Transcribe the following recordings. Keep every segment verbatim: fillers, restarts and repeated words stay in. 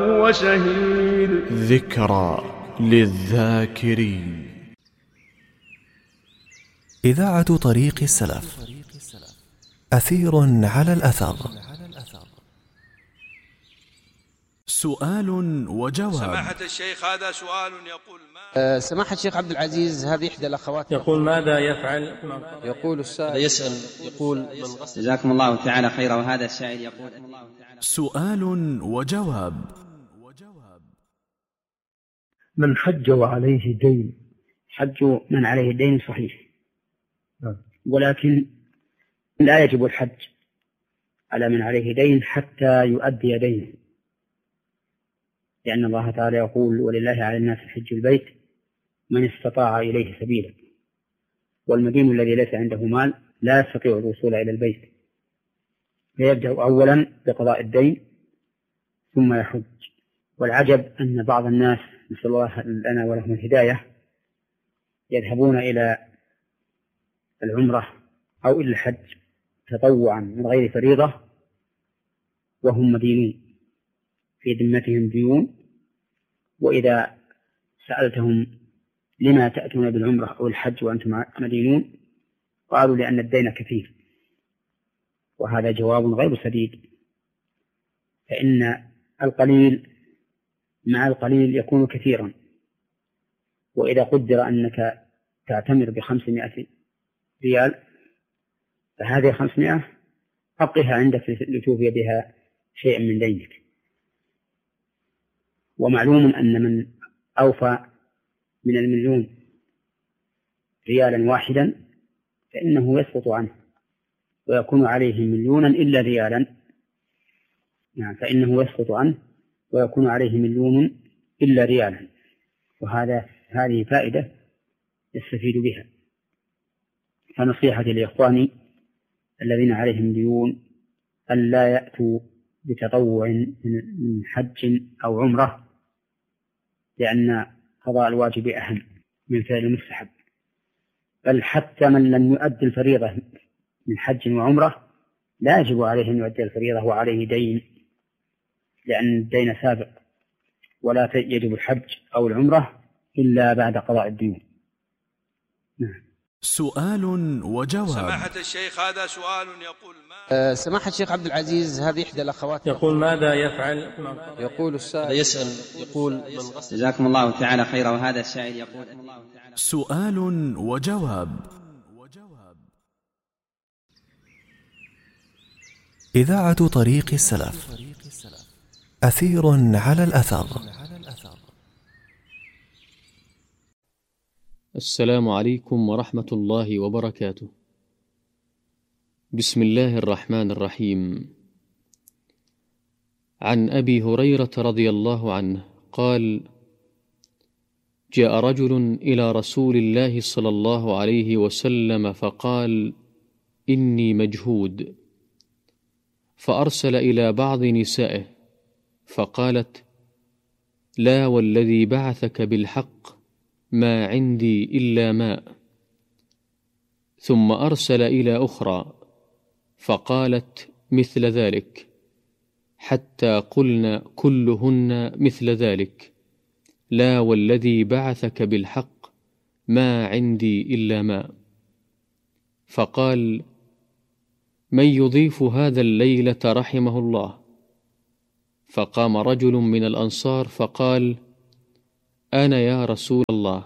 وشهيد. ذكرى للذاكرين. إذاعة طريق السلف، أثير على الأثر. سؤال وجواب. سماحة الشيخ، هذا سؤال يقول ما أه سماحة الشيخ عبد العزيز، هذه إحدى الأخوات يقول ماذا يفعل؟ يقول السائل يسأل يقول من غسل. جزاكم الله تعالى خيرا. وهذا السائل يقول سؤال وجواب. من حج وعليه دين. حج من عليه دين صحيح، ولكن لا يجب الحج على من عليه دين حتى يؤدي دينه، لأن الله تعالى يقول: ولله على الناس حج البيت من استطاع إليه سبيلا. والمدين الذي ليس عنده مال لا يستطيع الوصول إلى البيت، فيبدأ أولا بقضاء الدين ثم يحج. والعجب أن بعض الناس، نسأل الله لنا ولهم الهداية، يذهبون إلى العمرة أو إلى الحج تطوعا من غير فريضة وهم مدينون، في ذمتهم ديون، وإذا سألتهم لما تأتون بالعمرة أو الحج وأنتم مدينون قالوا: لأن الدين كثير. وهذا جواب غير سديد، فإن القليل مع القليل يكون كثيرا. وإذا قدر أنك تعتمر بخمسمائة ريال فهذه خمسمائة أبقها عندك لتوفي بها شيئا من دينك. ومعلوم أن من أوفى من المليون ريالا واحدا فإنه يسقط عنه ويكون عليه مليونا إلا ريالا، يعني فإنه يسقط عنه ويكون عليه مليون إلا ريالا. وهذا هذه فائدة يستفيد بها. فنصيحتي لإخواني الذين عليهم ديون أن لا يأتوا بتطوع من حج أو عمرة، لأن قضاء الواجب أهم من فعل المستحب. بل حتى من لم يؤدي الفريضة من حج وعمرة لا يجب عليه أن يؤدي الفريضة وعليه دين، لأن الدين سابق، ولا يجب الحج أو العمرة إلا بعد قضاء الديون. نعم. سؤال وجواب. سماحة الشيخ، هذا سؤال يقول ما أه سماحة الشيخ عبد العزيز، هذه إحدى الأخوات يقول ماذا يفعل؟ يقول السائل يسأل يقول من غسل. جزاكم الله تعالى خيرا. وهذا السائل يقول سؤال وجواب. إذاعة طريق السلف، أثير على الأثر. السلام عليكم ورحمة الله وبركاته. بسم الله الرحمن الرحيم. عن أبي هريرة رضي الله عنه قال: جاء رجل إلى رسول الله صلى الله عليه وسلم فقال: إني مجهود. فأرسل إلى بعض نسائه فقالت: لا والذي بعثك بالحق ما عندي إلا ماء. ثم أرسل إلى أخرى فقالت مثل ذلك، حتى قلنا كلهن مثل ذلك: لا والذي بعثك بالحق ما عندي إلا ماء. فقال: من يضيف هذا الليلة رحمه الله؟ فقام رجل من الأنصار فقال: أنا يا رسول الله.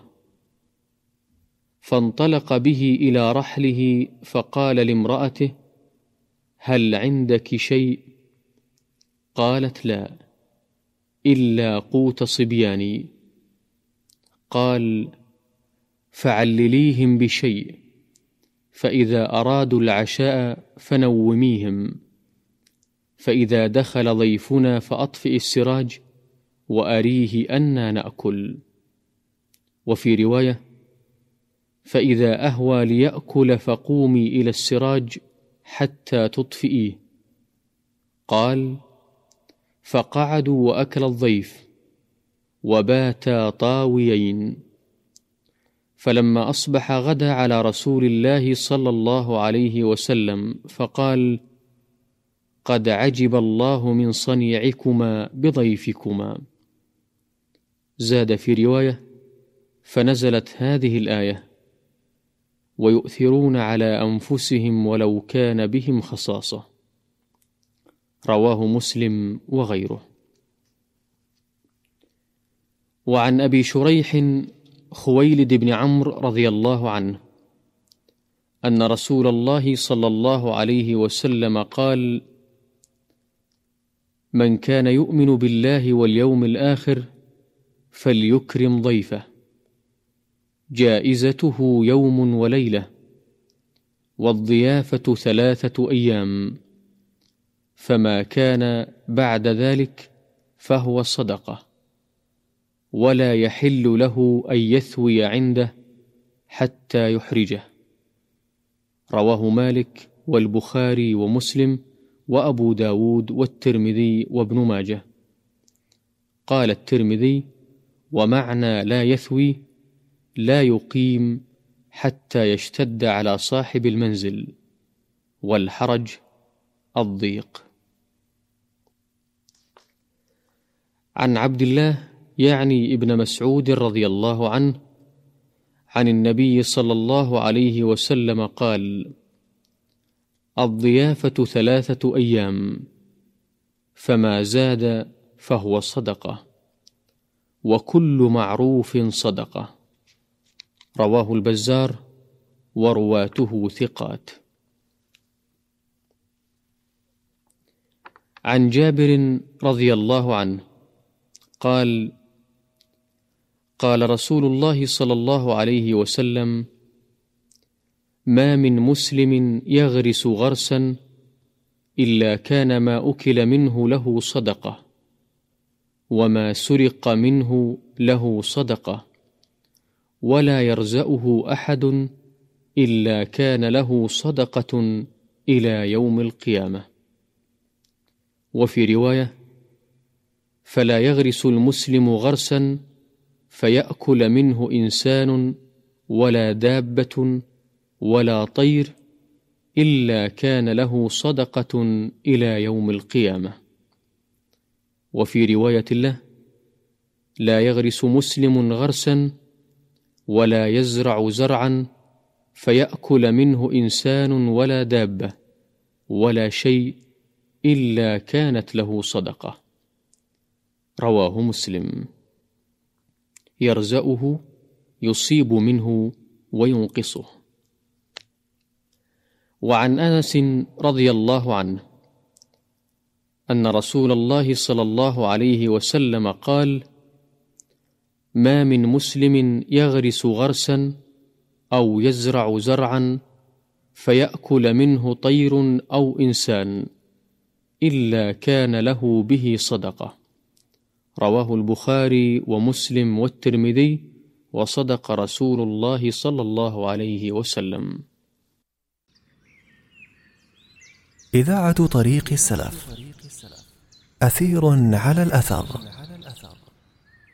فانطلق به إلى رحله فقال لامرأته: هل عندك شيء؟ قالت: لا، إلا قوت صبياني. قال: فعلليهم بشيء، فإذا أرادوا العشاء فنوميهم، فإذا دخل ضيفنا فأطفئ السراج وأريه أنا نأكل. وفي رواية: فإذا أهوى ليأكل فقومي إلى السراج حتى تطفئيه. قال: فقعدوا وأكل الضيف وباتا طاويين. فلما أصبح غدا على رسول الله صلى الله عليه وسلم فقال: قد عجب الله من صنيعكما بضيفكما. زاد في رواية: فنزلت هذه الآية: ويؤثرون على أنفسهم ولو كان بهم خصاصة. رواه مسلم وغيره. وعن أبي شريح خويلد بن عمرو رضي الله عنه أن رسول الله صلى الله عليه وسلم قال: من كان يؤمن بالله واليوم الآخر فليكرم ضيفه، جائزته يوم وليلة، والضيافة ثلاثة أيام، فما كان بعد ذلك فهو صدقة، ولا يحل له أن يثوي عنده حتى يحرجه. رواه مالك والبخاري ومسلم وأبو داود والترمذي وابن ماجه. قال الترمذي: ومعنى لا يثوي لا يقيم حتى يشتد على صاحب المنزل، والحرج الضيق. عن عبد الله يعني ابن مسعود رضي الله عنه عن النبي صلى الله عليه وسلم قال: الضيافة ثلاثة أيام، فما زاد فهو صدقة، وكل معروف صدقة. رواه البزار ورواته ثقات. عن جابر رضي الله عنه قال: قال رسول الله صلى الله عليه وسلم: ما من مسلم يغرس غرسا إلا كان ما أكل منه له صدقة، وما سرق منه له صدقة، ولا يرزأه أحد إلا كان له صدقة إلى يوم القيامة. وفي رواية: فلا يغرس المسلم غرسا فيأكل منه إنسان ولا دابة ولا طير إلا كان له صدقة إلى يوم القيامة. وفي رواية له: لا يغرس مسلم غرسا ولا يزرع زرعا فيأكل منه إنسان ولا دابة ولا شيء إلا كانت له صدقة. رواه مسلم. يرزأه يصيب منه وينقصه. وعن أنس رضي الله عنه أن رسول الله صلى الله عليه وسلم قال: ما من مسلم يغرس غرسا أو يزرع زرعا فيأكل منه طير أو إنسان إلا كان له به صدقة. رواه البخاري ومسلم والترمذي، وصدق رسول الله صلى الله عليه وسلم. إذاعة طريق السلف، أثير على الأثر.